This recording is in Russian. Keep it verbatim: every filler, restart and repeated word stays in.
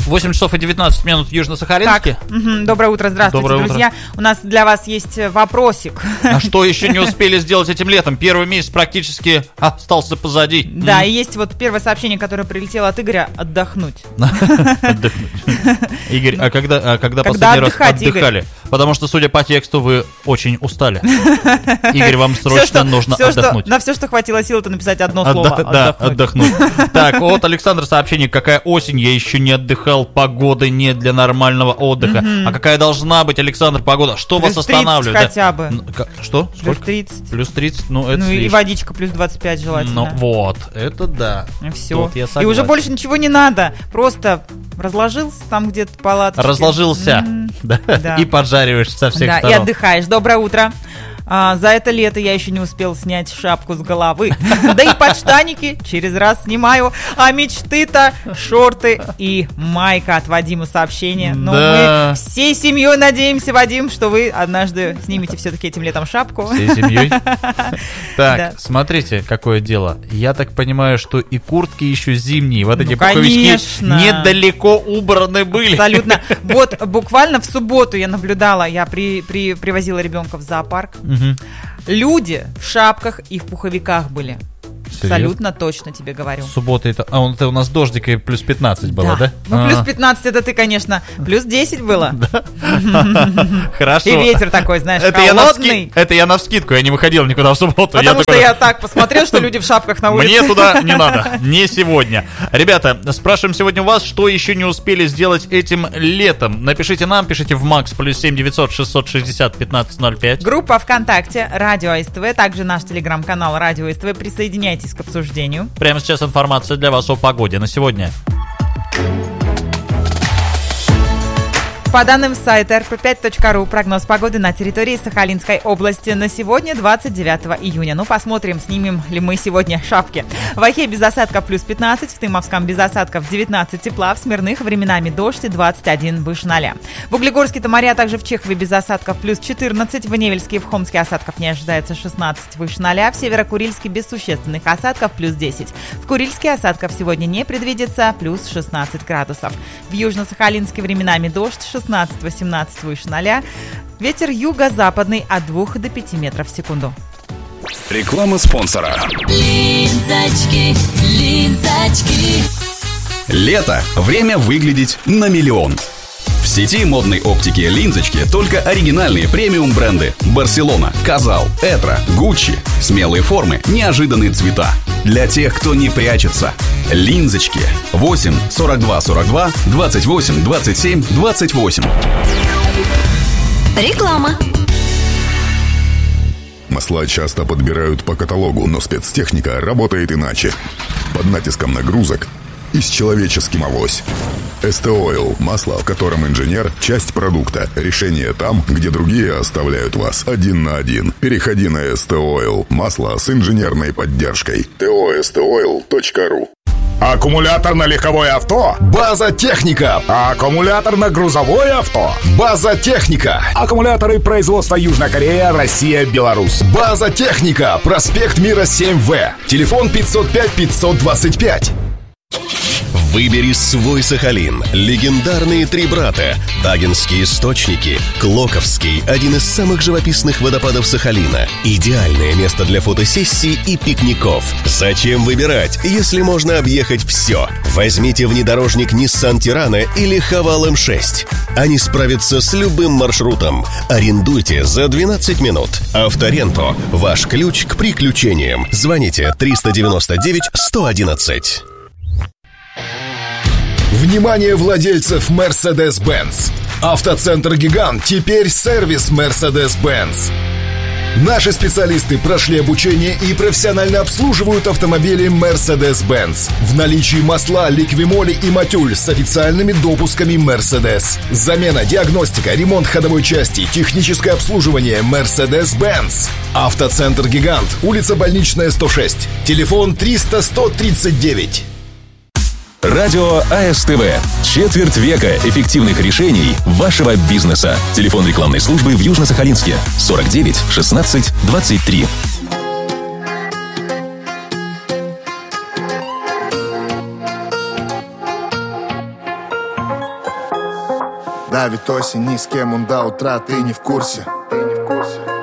восемь часов и девятнадцать минут в Южно-Сахалинске. Угу. Доброе утро, здравствуйте, Доброе друзья. утро. У нас для вас есть вопросик. А что еще не успели сделать этим летом? Первый месяц практически остался позади. Да, и есть вот первое сообщение, которое прилетело от Игоря: отдохнуть. Отдохнуть. Игорь, а когда, а когда, Когда последний раз отдыхать, отдыхали? Игорь? Потому что, судя по тексту, вы очень устали. Игорь, вам срочно Всё, что- нужно всё, что- отдохнуть. На все, что хватило сил, это написать одно Отда- слово. Да, отдохнуть. отдохнуть. Так, от Александра сообщение: какая осень, я еще не отдыхал, погоды нет для нормального отдыха. А какая должна быть, Александр, погода? Что Плюс вас тридцать останавливает? Да? хотя бы. Ну, ка- Что? Плюс Сколько? тридцать. Плюс тридцать, ну это Ну и слишком. водичка плюс двадцать пять желательно. Ну вот, это да. Все. Тут я И согласен. уже больше ничего не надо. Просто разложился там где-то палаточки. Разложился, М, да, да. и поджариваешь со всех Да, и сторон. отдыхаешь. Доброе утро. А, за это лето я еще не успел снять шапку с головы. Да и подштанники через раз снимаю. А мечты-то шорты и майка. От Вадима сообщение. Но Да. мы всей семьей надеемся, Вадим, что вы однажды снимете все-таки этим летом шапку. Всей семьей. Так, Да. смотрите, какое дело. Я так понимаю, что и куртки еще зимние. Вот Ну, эти пуховички конечно. недалеко убраны были. Абсолютно. Вот буквально в субботу я наблюдала, я при, при, привозила ребенка в зоопарк. Мгм. Люди в шапках и в пуховиках были. Серьезно? Абсолютно точно тебе говорю. Суббота это... А, он- это у нас дождик и плюс пятнадцать было, да? Ну, плюс А, пятнадцать это ты, конечно. Плюс десять было. Хорошо. И ветер такой, знаешь, Это я, холодный. навски... это я навскидку, я не выходил никуда в субботу. Потому что такой, я так посмотрел, что люди в шапках на улице. Мне туда не надо, не сегодня. Ребята, спрашиваем сегодня у вас, что еще не успели сделать этим летом. Напишите нам, пишите в Макс, плюс семь девятьсот шестьсот шестьдесят пятнадцать ноль пять. Группа ВКонтакте Радио СТВ, также наш телеграм-канал Радио СТВ. Присоединяйтесь к обсуждению. Прямо сейчас информация для вас о погоде на сегодня. По данным сайта эр пэ пять точка ру, прогноз погоды на территории Сахалинской области на сегодня, двадцать девятого июня. Ну, посмотрим, снимем ли мы сегодня шапки. В Ахе без осадков плюс пятнадцать, в Тымовском без осадков девятнадцать тепла, в Смирных временами дождь и двадцать один выше ноля. В Углегорске, Томаре, а также в Чехове без осадков плюс четырнадцать, в Невельске и в Хомске осадков не ожидается шестнадцать выше ноля, в Северо-Курильске без существенных осадков плюс десять. В Курильске осадков сегодня не предвидится, плюс шестнадцать градусов. В Южно-Сахалинске временами дождь, шестнадцать-восемнадцать выше ноля. Ветер юго-западный от двух до пяти метров в секунду. Реклама спонсора. Линзочки, линзочки. Лето. Время выглядеть на миллион. В сети модной оптики «Линзочки» только оригинальные премиум бренды: Барселона, Казал, Этро, Гуччи. Смелые формы, неожиданные цвета. Для тех, кто не прячется. «Линзочки». восемь сорок два сорок два двадцать восемь двадцать семь двадцать восемь. Реклама. Масла часто подбирают по каталогу, но спецтехника работает иначе. Под натиском нагрузок и с человеческим авось. эс тэ Oil – масло, в котором инженер – часть продукта. Решение там, где другие оставляют вас один на один. Переходи на эс тэ Oil – масло с инженерной поддержкой. тэ о эс тэ ойл точка ру. Аккумулятор на легковое авто? База Техника. А аккумулятор на грузовое авто? База Техника. Аккумуляторы производства Южная Корея, Россия, Беларусь. База Техника. Проспект Мира семь вэ. Телефон пятьсот пять пятьсот двадцать пять. Выбери свой Сахалин. Легендарные три брата. Тагинские источники. Клоковский. Один из самых живописных водопадов Сахалина. Идеальное место для фотосессий и пикников. Зачем выбирать, если можно объехать все? Возьмите внедорожник Nissan Tirana или Haval эм шесть. Они справятся с любым маршрутом. Арендуйте за двенадцать минут. Авторенто. Ваш ключ к приключениям. Звоните триста девяносто девять сто одиннадцать. Внимание владельцев Mercedes-Benz. Автоцентр «Гигант» теперь сервис Mercedes-Benz. Наши специалисты прошли обучение и профессионально обслуживают автомобили Mercedes-Benz. В наличии масла, ликвимоли и матюль с официальными допусками Mercedes. Замена, диагностика, ремонт ходовой части, техническое обслуживание Mercedes-Benz. Автоцентр «Гигант», улица Больничная, сто шесть. Телефон триста сто тридцать девять. Радио а эс тэ вэ. Четверть века эффективных решений вашего бизнеса. Телефон рекламной службы в Южно-Сахалинске. сорок девять шестнадцать двадцать три. Давит осень, ни с кем он до утра, ты не в курсе. Ты не в курсе.